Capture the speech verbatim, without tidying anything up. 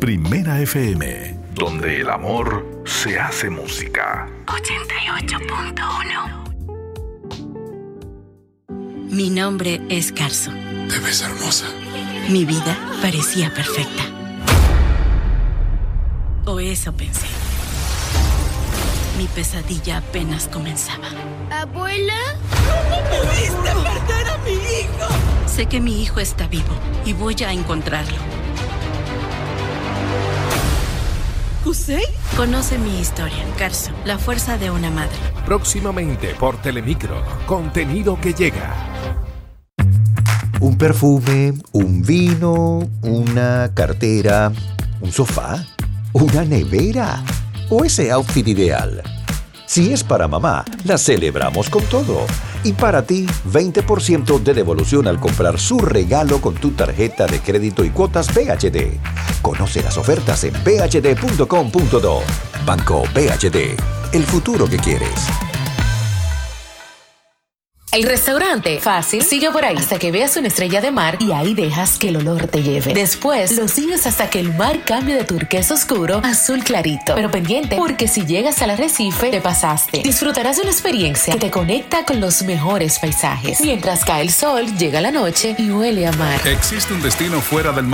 Primera F M, donde el amor se hace música. ochenta y ocho punto uno. Mi nombre es Carso. Te ves hermosa. Mi vida parecía perfecta. O eso pensé. Mi pesadilla apenas comenzaba. ¿Abuela? ¿Cómo pudiste perder a mi hijo? Sé que mi hijo está vivo y voy a encontrarlo. ¿José? Conoce mi historia, Carso, la fuerza de una madre. Próximamente por Telemicro, contenido que llega. Un perfume, un vino, una cartera, un sofá, una nevera o ese outfit ideal. Si es para mamá, la celebramos con todo. Y para ti, veinte por ciento de devolución al comprar su regalo con tu tarjeta de crédito y cuotas B H D. Conoce las ofertas en b h d punto com punto do. Banco B H D, el futuro que quieres. El restaurante fácil sigue por ahí hasta que veas una estrella de mar y ahí dejas que el olor te lleve. Después lo sigues hasta que el mar cambie de turquesa oscuro a azul clarito. Pero pendiente, porque si llegas al arrecife, te pasaste. Disfrutarás de una experiencia que te conecta con los mejores paisajes. Mientras cae el sol, llega la noche y huele a mar. Existe un destino fuera del mar